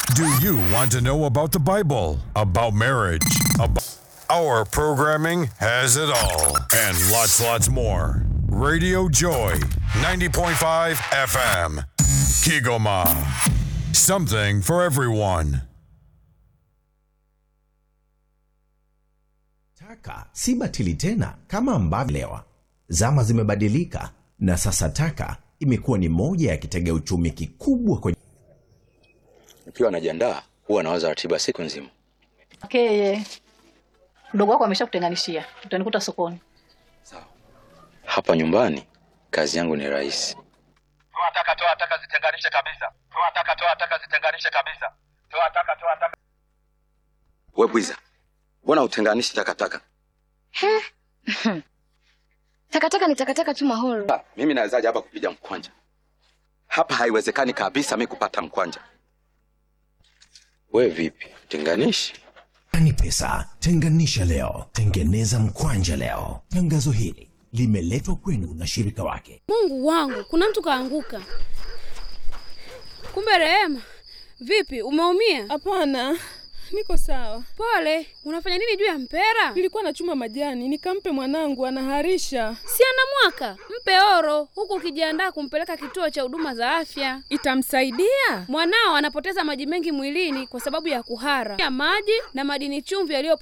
Do you want to know about the Bible, about marriage, about... Our programming has it all and lots more. Radio Joy, 90.5 FM. Kigoma. Something for everyone. Taka si batili tena kama ambavyo lewa. Zama zimebadilika na sasa taka imekuwa ni moja ya kitega uchumi kikubwa kwenye. Nikiwa najiandaa huwa nawaza ratiba siku nzima. Okay. Mdogo wako ameshakutenganishia. Utanikuta sokoni. Sawa. Hapa nyumbani kazi yangu ni rahisi. Toa taka zitenganishe kabisa. Toa taka zitenganishe kabisa. Toa taka. Wewe Bwiza, mbona utenganishi takataka? Takataka ni takataka tu Mahoro. Mimi nawezaje hapa kupiga mkwanja? Hapa haiwezekani kabisa mimi kupata mkwanja. Wewe vipi? Tenganishi? Ni pesa, tenganisha leo, tengeneza mkwanja leo. Tangazo hili limeletwa kwenu na shirika wake. Mungu wangu, kuna mtu kaanguka. Kumbe Rehema, vipi umeumia? Hapana, niko sawa. Pole, unafanya nini juu ya mpera? Nilikuwa nachuma majani, nikampe mwanangu anaharisha. Si ana mwaka, mpe oro, huku ukijiandaa kumpeleka kituo cha huduma za afya. Itamsaidia? Mwanao anapoteza maji mengi mwilini kwa sababu ya kuhara. Ya maji na madini chumvi yaliyo